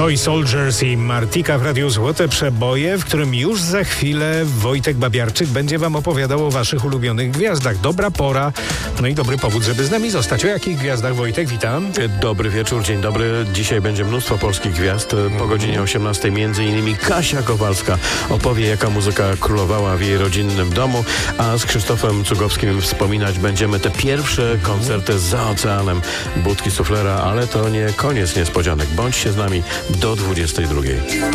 Toy Soldiers i Martika w Radiu Złote Przeboje, w którym już za chwilę Wojtek Babiarczyk będzie wam opowiadał o waszych ulubionych gwiazdach. Dobra pora, no i dobry powód, żeby z nami zostać. O jakich gwiazdach, Wojtek? Witam. Dobry wieczór, dzień dobry. Dzisiaj będzie mnóstwo polskich gwiazd. Po godzinie 18 między innymi Kasia Kowalska opowie, jaka muzyka królowała w jej rodzinnym domu, a z Krzysztofem Cugowskim wspominać będziemy te pierwsze koncerty za oceanem Budki Suflera, ale to nie koniec niespodzianek. Bądźcie z nami do 22.